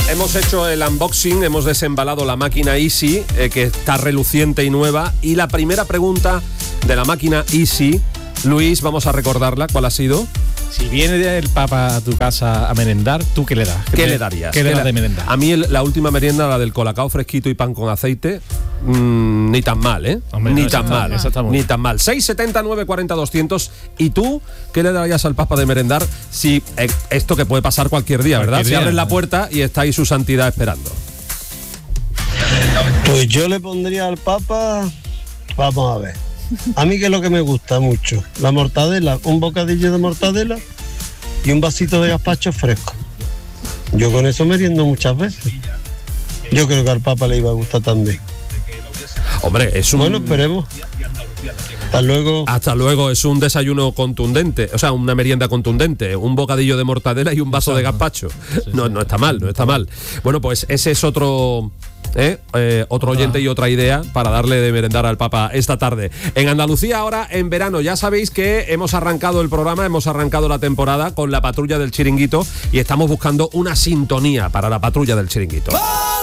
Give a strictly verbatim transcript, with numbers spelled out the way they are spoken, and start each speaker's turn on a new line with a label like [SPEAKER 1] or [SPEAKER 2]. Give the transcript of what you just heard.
[SPEAKER 1] Hemos hecho el unboxing, hemos desembalado la máquina Easy, eh, que está reluciente y nueva. Y la primera pregunta de la máquina Easy, Luis, vamos a recordarla. ¿Cuál ha sido?
[SPEAKER 2] Si viene el Papa a tu casa a merendar, ¿tú qué le das?
[SPEAKER 1] ¿Qué, ¿Qué le darías?
[SPEAKER 2] ¿Qué le das de merendar?
[SPEAKER 1] A mí el, la última merienda, la del colacao fresquito y pan con aceite, mmm, ni tan mal, ¿eh? Hombre, ni, no, tan mal, está, ni tan mal. seis setenta, nueve cuarenta, doscientos. ¿Y tú qué le darías al Papa de merendar? Si eh, esto que puede pasar cualquier día, ¿verdad? Cualquier si día, abres la puerta y está ahí su santidad esperando.
[SPEAKER 3] Pues yo le pondría al Papa, vamos a ver. A mí que es lo que me gusta mucho, la mortadela, un bocadillo de mortadela y un vasito de gazpacho fresco. Yo con eso meriendo muchas veces. Yo creo que al Papa le iba a gustar también.
[SPEAKER 1] Hombre, es un...
[SPEAKER 3] Bueno, esperemos. Hasta luego.
[SPEAKER 1] Hasta luego, es un desayuno contundente, o sea, una merienda contundente, un bocadillo de mortadela y un vaso de gazpacho. No, no está mal, no está mal. Bueno, pues ese es otro... ¿Eh? Eh, otro oyente y otra idea para darle de merendar al Papa esta tarde. En Andalucía ahora en verano, ya sabéis que hemos arrancado el programa, hemos arrancado la temporada con la patrulla del Chiringuito y estamos buscando una sintonía para la patrulla del Chiringuito.